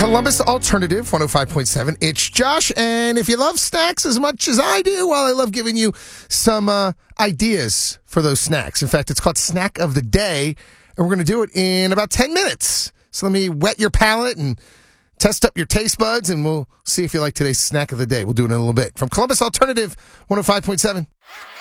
Columbus Alternative 105.7. It's Josh, and if you love snacks as much as I do, well, I love giving you some ideas for those snacks. In fact, it's called Snack of the Day, and we're going to do it in about 10 minutes. So let me wet your palate and test up your taste buds, and we'll see if you like today's Snack of the Day. We'll do it in a little bit. From Columbus Alternative 105.7.